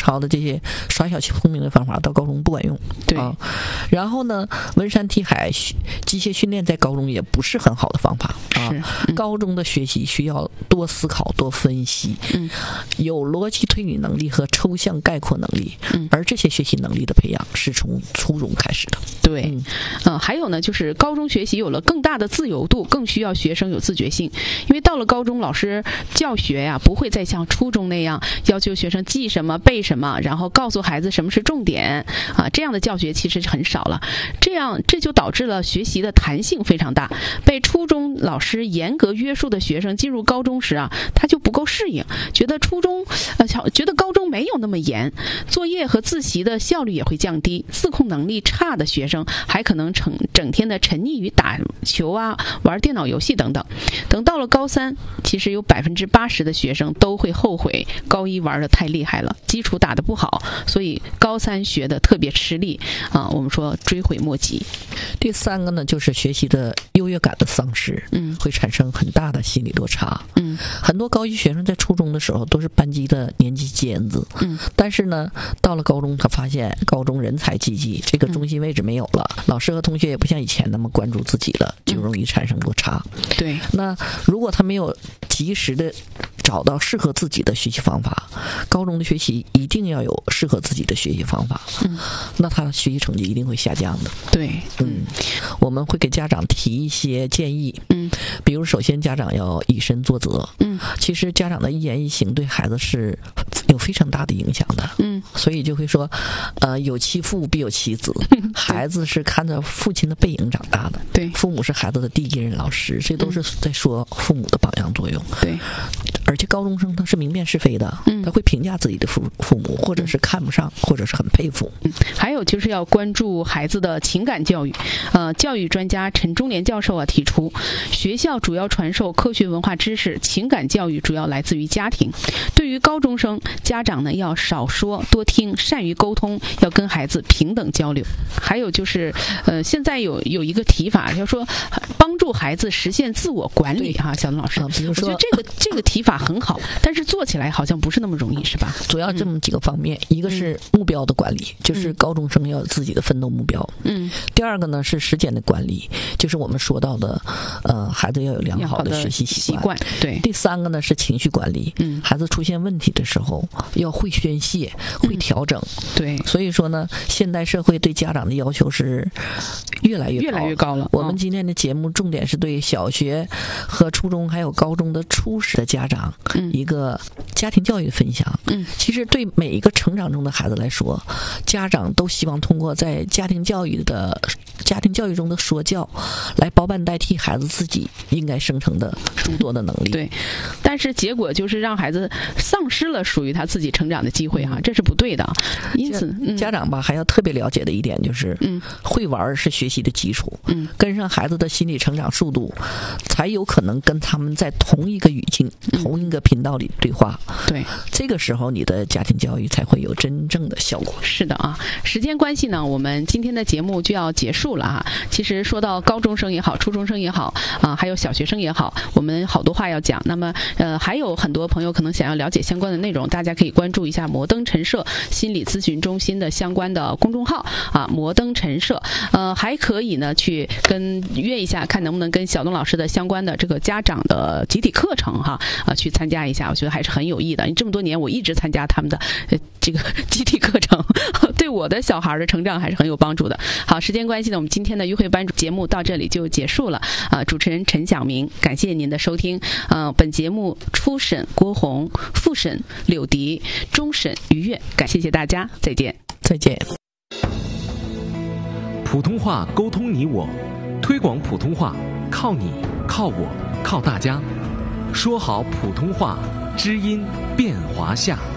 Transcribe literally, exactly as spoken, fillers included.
抄的这些耍小聪明的方法到高中不管用。 对、 啊，然后呢，文山题海机械训练在高中也不是很好的方法啊。嗯、高中的学习需要多思考、多分析， 嗯， 有逻辑推理能力和抽象概括能力， 嗯， 而这些学习能力的培养是从初中开始的。 对，嗯、呃，还有呢，就是高中学习有了更大的自由度，更需要学生有自觉性，因为到了高中，老师教学呀、啊，不会再像初中那样要求学生记什么、背什么，然后告诉孩子什么是重点啊，这样的教学其实很少了。这样这就导致了学习的弹性非常大。被初中老师严格约束的学生进入高中时啊，他就不够适应，觉得初中呃觉得高中没有那么严，作业和自习的效率也会降低，自控能力差的学生还可能整整天的沉溺于打球啊、玩电脑游戏等等。等到了高三，其实有百分之八十的学生都会后悔高一玩的太厉害了，基础打得不好，所以高三学的特别吃力啊。我们说追悔莫及。 第三个呢，就是学习的优越感的丧失， 嗯， 会产生很大的心理落差。 嗯， 很多高一学生在初中的时候都是班级的年级尖子， 嗯， 但是呢，到了高中，他发现高中人才济济，这个中心位置没有了，嗯、老师和同学也不像以前那么关注自己了，就容易产生落差。 嗯、对， 那如果他没有及时的找到适合自己的学习方法，高中的学习一定要有适合自己的学习方法， 嗯， 那他的学习成绩一定会下降的。 对， 嗯，我们会给家长提一些建议， 嗯， 比如首先家长要以身作则， 嗯， 其实家长的一言一行对孩子是有非常大的影响的， 嗯， 所以就会说，呃，有其父必有其子，孩子是看着父亲的背影长大的， 对， 父母是孩子的第一任老师，这都是在说父母的榜样作用， 对。 而且高中生他是明辨是非的， 嗯， 他会评价自己的父父母，或者是看不上，或者是很佩服。 嗯，还有就是要关注孩子的情感教育。呃，教育专家陈忠廉教授啊提出，学校主要传授科学文化知识，情感教育主要来自于家庭。对于高中生，家长呢要少说多听，善于沟通，要跟孩子平等交流。还有就是，呃，现在有有一个提法，要说帮助孩子实现自我管理哈、啊，小东老师， 啊、比如说我觉得这个这个提法很好，但是做起来好像不是那么容易，是吧？ 主要这么几个方面，嗯、一个是目标的管理，嗯、就是高中生要有自己的奋斗目标。 嗯。 第二个呢是时间的管理，就是我们说到的，呃，孩子要有良好的学习习惯。 习惯对。 第三个呢是情绪管理， 嗯， 孩子出现问题的时候要会宣泄，会调整。 嗯、对。 所以说呢，现代社会对家长的要求是越来越高越来越高了。 我们今天的节目重点是对小学和初中还有高中的初始的家长， 嗯， 一个家庭教育的分享。 嗯， 其实对每一个成长中的孩子来说，家长都希望通过在家庭教育的家庭教育中的说教，来包办代替孩子自己应该生成的诸多的能力。 对，但是结果就是让孩子丧失了属于他自己成长的机会哈、啊，这是不对的。因此， 嗯、家长吧还要特别了解的一点就是， 嗯， 会玩是学习的基础， 嗯， 跟上孩子的心理成长速度，才有可能跟他们在同一个语境、 嗯、 同一个频道里对话。 对， 这个时候你的家庭教育才会有真正的效果。 是的啊，时间关系呢，我们今天的节目就要结束了啊。其实说到高中生也好，初中生也好啊，还有小学生也好，我们好多话要讲。那么呃，还有很多朋友可能想要了解相关的内容，大家可以关注一下摩登陈设心理咨询中心的相关的公众号啊，摩登陈设。呃，还可以呢去跟约一下，看能不能跟小东老师的相关的这个家长的集体课程哈啊去参加一下，我觉得还是很有益的。因为这么多年我一直参加他们的呃这个集体课程，对我的小孩的成长还是很有帮助的。好，时间关系呢，我们今天的约会班节目到这里就结束了啊、呃。主持人陈晓明，感谢您的收听。呃，本节目初审郭红，复审柳迪，终审于悦，感谢谢大家，再见， 再见。 普通话沟通你我，推广普通话靠你靠我靠大家，说好普通话，知音变华夏。